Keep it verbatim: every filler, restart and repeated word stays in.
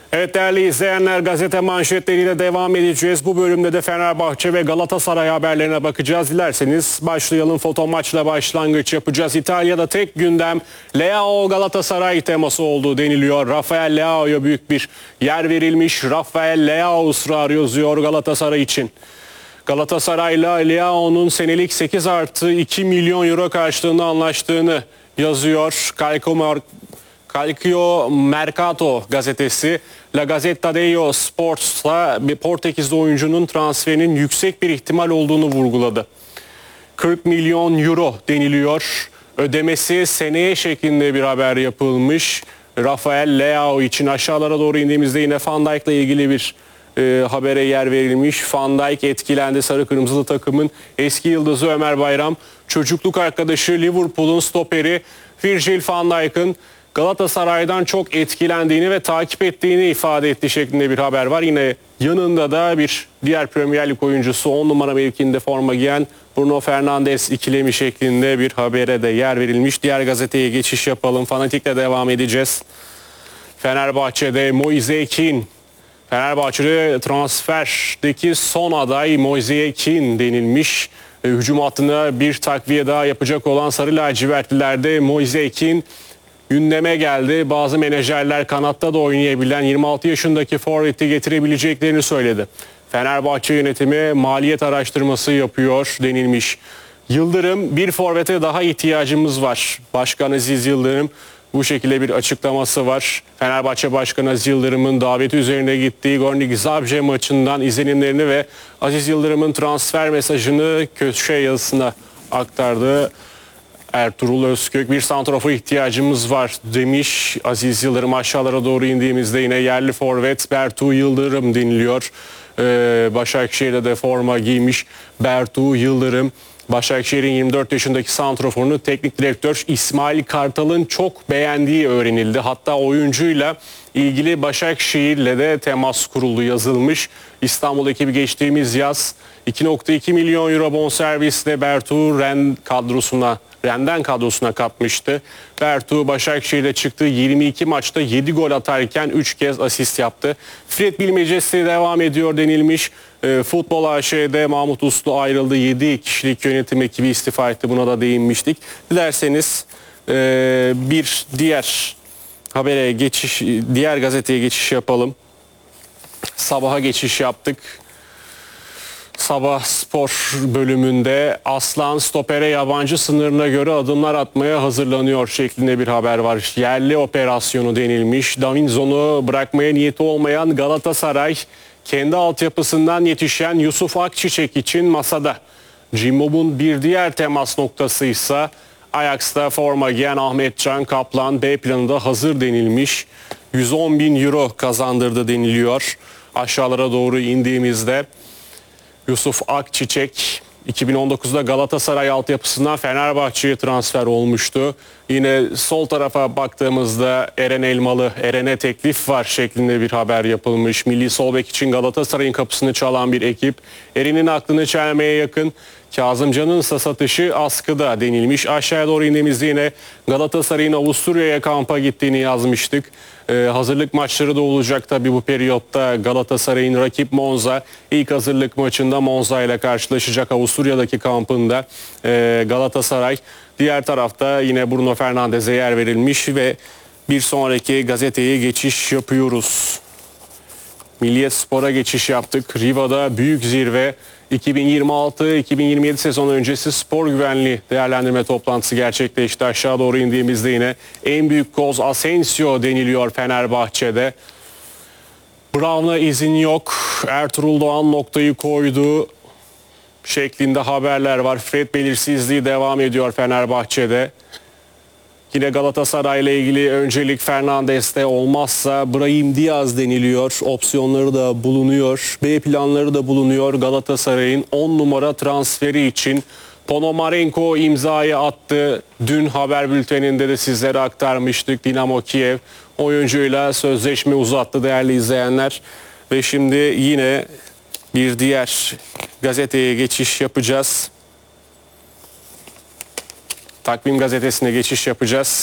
Evet değerli izleyenler, gazete manşetleriyle devam edeceğiz. Bu bölümde de Fenerbahçe ve Galatasaray haberlerine bakacağız. Dilerseniz başlayalım. Foto maçla başlangıç yapacağız. İtalya'da tek gündem Leao Galatasaray teması olduğu deniliyor. Rafael Leao'ya büyük bir yer verilmiş. Rafael Leao ısrarı yazıyor Galatasaray için. Galatasaray'la Leao'nun senelik sekiz artı iki milyon euro karşılığında anlaştığını yazıyor. Calcio Calcio Mercato gazetesi La Gazzetta dello Sport'la bir Portekizli oyuncunun transferinin yüksek bir ihtimal olduğunu vurguladı. kırk milyon euro deniliyor. Ödemesi seneye şeklinde bir haber yapılmış. Rafael Leao için aşağılara doğru indiğimizde yine Van Dijk'la ilgili bir e, habere yer verilmiş. Van Dijk etkilendi, sarı kırmızılı takımın eski yıldızı Ömer Bayram. Çocukluk arkadaşı Liverpool'un stoperi Virgil van Dijk'ın Galatasaray'dan çok etkilendiğini ve takip ettiğini ifade etti şeklinde bir haber var. Yine yanında da bir diğer Premier Lig oyuncusu on numara mevkinde forma giyen Bruno Fernandes ikilemi şeklinde bir habere de yer verilmiş. Diğer gazeteye geçiş yapalım. Fanatik'le devam edeceğiz. Fenerbahçe'de Moise Kean. Fenerbahçe'de transferdeki son aday Moise Kean denilmiş. Hücum hattına bir takviye daha yapacak olan Sarı Lacivertlilerde Moise Kean gündeme geldi. Bazı menajerler kanatta da oynayabilen yirmi altı yaşındaki forveti getirebileceklerini söyledi. Fenerbahçe yönetimi maliyet araştırması yapıyor denilmiş. Yıldırım, bir forvete daha ihtiyacımız var. Başkan Aziz Yıldırım bu şekilde bir açıklaması var. Fenerbahçe Başkanı Aziz Yıldırım'ın daveti üzerine gittiği Gornik Zabrze maçından izlenimlerini ve Aziz Yıldırım'ın transfer mesajını köşe yazısına aktardı. Ertuğrul Özkök, bir santrafor ihtiyacımız var demiş Aziz Yıldırım. Aşağılara doğru indiğimizde yine yerli forvet Bertu Yıldırım deniliyor. Ee, Başakşehir'de de forma giymiş Bertu Yıldırım. Başakşehir'in yirmi dört yaşındaki santraforunu teknik direktör İsmail Kartal'ın çok beğendiği öğrenildi. Hatta oyuncuyla ilgili Başakşehir'le de temas kuruldu yazılmış. İstanbul ekibi geçtiğimiz yaz iki nokta iki milyon euro bonservisle Bertu Ren kadrosuna Ren'den kadrosuna katmıştı. Bertu Başakşehir'de çıktığı yirmi iki maçta yedi gol atarken üç kez asist yaptı. Fred bilmecesi devam ediyor denilmiş. E, Futbol A Ş'de Mahmut Uslu ayrıldı. yedi kişilik yönetim ekibi istifa etti. Buna da değinmiştik. Dilerseniz e, bir diğer habere geçiş, diğer gazeteye geçiş yapalım. Sabaha geçiş yaptık. Sabah spor bölümünde Aslan stopere yabancı sınırına göre adımlar atmaya hazırlanıyor şeklinde bir haber var. Yerli operasyonu denilmiş. Davinzon'u bırakmaya niyeti olmayan Galatasaray kendi altyapısından yetişen Yusuf Akçiçek için masada. Cimbom'un bir diğer temas noktası ise Ajax'ta forma giyen Ahmetcan Kaplan B planında hazır denilmiş. yüz on bin euro kazandırdı deniliyor. Aşağılara doğru indiğimizde Yusuf Akçiçek iki bin on dokuzda Galatasaray altyapısından Fenerbahçe'ye transfer olmuştu. Yine sol tarafa baktığımızda Eren Elmalı, Eren'e teklif var şeklinde bir haber yapılmış. Milli sol bek için Galatasaray'ın kapısını çalan bir ekip. Eren'in aklını çelmeye yakın. Kazımcan'ın ise satışı askıda denilmiş. Aşağıya doğru indiğimizde yine Galatasaray'ın Avusturya'ya kampa gittiğini yazmıştık. Ee, hazırlık maçları da olacak tabii bu periyotta. Galatasaray'ın rakip Monza ilk hazırlık maçında Monza ile karşılaşacak Avusturya'daki kampında ee, Galatasaray. Diğer tarafta yine Bruno Fernandes'e yer verilmiş ve bir sonraki gazeteye geçiş yapıyoruz. Milliyet Spor'a geçiş yaptık. Riva'da büyük zirve iki bin yirmi altı iki bin yirmi yedi sezon öncesi spor güvenliği değerlendirme toplantısı gerçekleşti. Aşağı doğru indiğimizde yine en büyük koz Asensio deniliyor Fenerbahçe'de. Brown'a izin yok. Ertuğrul Doğan noktayı koydu şeklinde haberler var. Fred belirsizliği devam ediyor Fenerbahçe'de. Yine Galatasaray ile ilgili öncelik Fernandes'te, olmazsa Brahim Diaz deniliyor. Opsiyonları da bulunuyor. B planları da bulunuyor. Galatasaray'ın on numara transferi için Ponomarenko imzayı attı. Dün haber bülteninde de sizlere aktarmıştık. Dinamo Kiev oyuncuyla sözleşme uzattı değerli izleyenler. Ve şimdi yine bir diğer gazeteye geçiş yapacağız. Takvim gazetesine geçiş yapacağız.